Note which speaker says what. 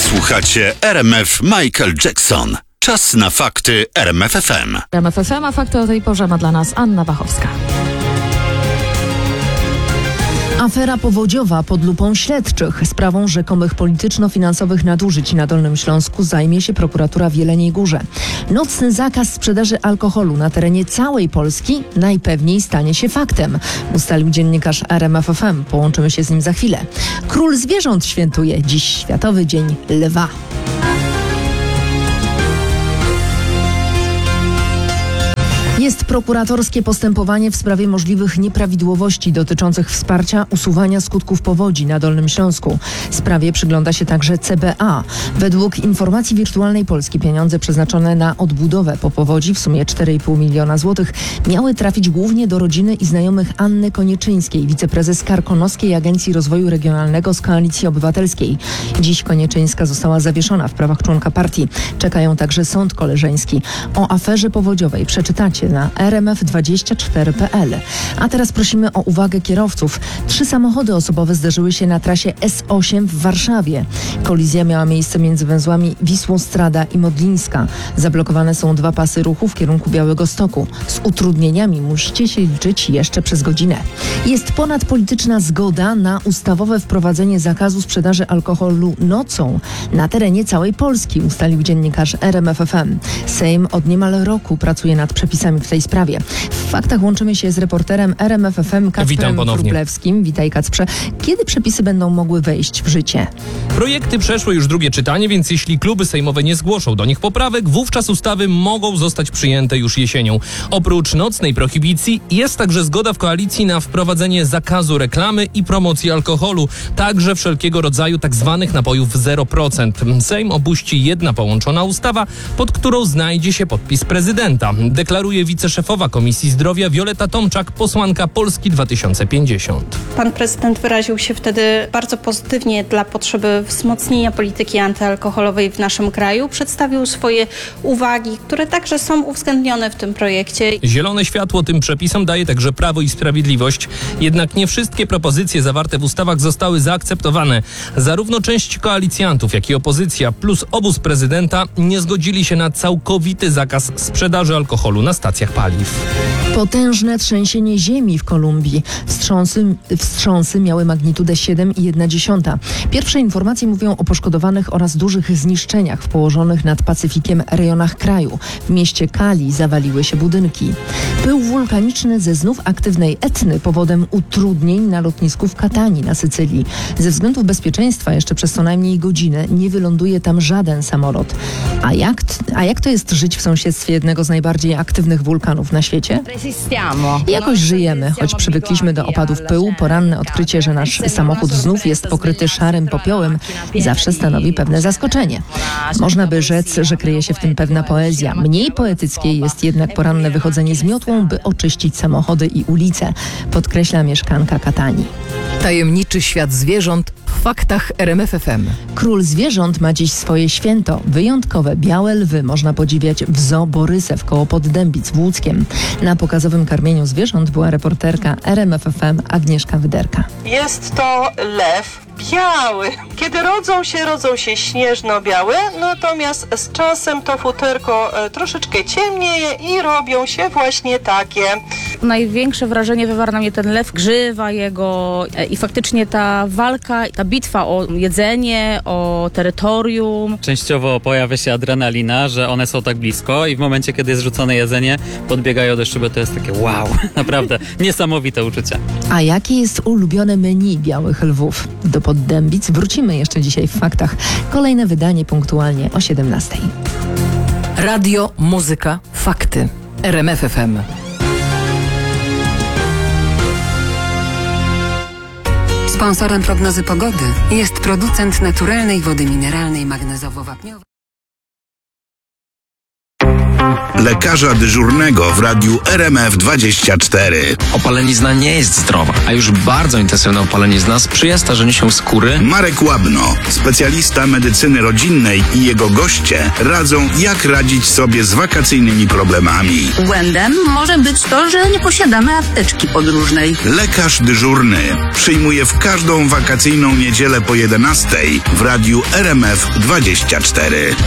Speaker 1: Słuchacie RMF Michael Jackson. Czas na fakty RMF FM.
Speaker 2: RMF FM, a fakty o tej porze ma dla nas Anna Bachowska.
Speaker 3: Afera powodziowa pod lupą śledczych. Sprawą rzekomych polityczno-finansowych nadużyć na Dolnym Śląsku zajmie się prokuratura w Jeleniej Górze. Nocny zakaz sprzedaży alkoholu na terenie całej Polski najpewniej stanie się faktem, ustalił dziennikarz RMF FM. Połączymy się z nim za chwilę. Król zwierząt świętuje dziś Światowy Dzień Lwa. Jest prokuratorskie postępowanie w sprawie możliwych nieprawidłowości dotyczących wsparcia usuwania skutków powodzi na Dolnym Śląsku. Sprawie przygląda się także CBA. Według informacji Wirtualnej Polski pieniądze przeznaczone na odbudowę po powodzi, w sumie 4,5 miliona złotych, miały trafić głównie do rodziny i znajomych Anny Konieczyńskiej, wiceprezes Karkonoskiej Agencji Rozwoju Regionalnego z Koalicji Obywatelskiej. Dziś Konieczyńska została zawieszona w prawach członka partii. Czekają także sąd koleżeński. O aferze powodziowej przeczytacie na rmf24.pl. A teraz prosimy o uwagę kierowców. 3 samochody osobowe zderzyły się na trasie S8 w Warszawie. Kolizja miała miejsce między węzłami Wisłostrada i Modlińska. Zablokowane są 2 pasy ruchu w kierunku Białegostoku. Z utrudnieniami musicie się liczyć jeszcze przez godzinę. Jest ponadpolityczna zgoda na ustawowe wprowadzenie zakazu sprzedaży alkoholu nocą na terenie całej Polski, ustalił dziennikarz RMF FM. Sejm od niemal roku pracuje nad przepisami w tej sprawie. W faktach łączymy się z reporterem RMF FM Kacprem Wróblewskim. Witaj, Kacprze. Kiedy przepisy będą mogły wejść w życie?
Speaker 4: Projekty przeszły już drugie czytanie, więc jeśli kluby sejmowe nie zgłoszą do nich poprawek, wówczas ustawy mogą zostać przyjęte już jesienią. Oprócz nocnej prohibicji jest także zgoda w koalicji na wprowadzenie zakazu reklamy i promocji alkoholu, także wszelkiego rodzaju tzw. napojów 0%. Sejm opuści jedna połączona ustawa, pod którą znajdzie się podpis prezydenta. Deklaruje wiceszefowa Komisji Zdrowia Wioleta Tomczak, posłanka Polski 2050.
Speaker 5: Pan prezydent wyraził się wtedy bardzo pozytywnie dla potrzeby wzmocnienia polityki antyalkoholowej w naszym kraju. Przedstawił swoje uwagi, które także są uwzględnione w tym projekcie.
Speaker 4: Zielone światło tym przepisom daje także Prawo i Sprawiedliwość. Jednak nie wszystkie propozycje zawarte w ustawach zostały zaakceptowane. Zarówno część koalicjantów, jak i opozycja plus obóz prezydenta nie zgodzili się na całkowity zakaz sprzedaży alkoholu na stacjach paliw.
Speaker 3: Potężne trzęsienie ziemi w Kolumbii. Wstrząsy miały magnitudę 7,1. Pierwsze informacje mówią o poszkodowanych oraz dużych zniszczeniach w położonych nad Pacyfikiem rejonach kraju. W mieście Cali zawaliły się budynki. Pył wulkaniczny ze znów aktywnej Etny powodem utrudnień na lotnisku w Katanii na Sycylii. Ze względów bezpieczeństwa jeszcze przez co najmniej godzinę nie wyląduje tam żaden samolot. A jak to jest żyć w sąsiedztwie jednego z najbardziej aktywnych wulkanów na świecie? Jakoś żyjemy, choć przywykliśmy do opadów pyłu. Poranne odkrycie, że nasz samochód znów jest pokryty szarym popiołem, zawsze stanowi pewne zaskoczenie. Można by rzec, że kryje się w tym pewna poezja. Mniej poetyckie jest jednak poranne wychodzenie z miotłą, by oczyścić samochody i ulice, podkreśla mieszkanka Katanii.
Speaker 6: Tajemniczy świat zwierząt w faktach RMF FM.
Speaker 3: Król zwierząt ma dziś swoje święto. Wyjątkowe białe lwy można podziwiać w Zoo Borysew koło Poddębic w Łódzkiem. Na pokazowym karmieniu zwierząt była reporterka RMF FM Agnieszka Wyderka.
Speaker 7: Jest to lew biały. Kiedy rodzą się śnieżno-białe, natomiast z czasem to futerko troszeczkę ciemnieje i robią się właśnie takie.
Speaker 8: Największe wrażenie wywarł na mnie ten lew, grzywa jego i faktycznie ta walka, ta bitwa o jedzenie, o terytorium.
Speaker 9: Częściowo pojawia się adrenalina, że one są tak blisko i w momencie, kiedy jest rzucone jedzenie, podbiegają do szyby, to jest takie wow, naprawdę niesamowite uczucie.
Speaker 3: A jakie jest ulubione menu białych lwów? Do Poddębic wrócimy jeszcze dzisiaj w faktach. Kolejne wydanie punktualnie o 17:00.
Speaker 6: Radio, muzyka, fakty. RMF FM.
Speaker 10: Sponsorem prognozy pogody jest producent naturalnej wody mineralnej magnezowo-wapniowej.
Speaker 1: Lekarza dyżurnego w radiu RMF24.
Speaker 11: Opalenizna nie jest zdrowa, a już bardzo intensywna opalenizna sprzyja starzeniu się skóry.
Speaker 1: Marek Łabno, specjalista medycyny rodzinnej i jego goście radzą, jak radzić sobie z wakacyjnymi problemami.
Speaker 12: Błędem może być to, że nie posiadamy apteczki podróżnej.
Speaker 1: Lekarz dyżurny przyjmuje w każdą wakacyjną niedzielę po 11 w radiu RMF24.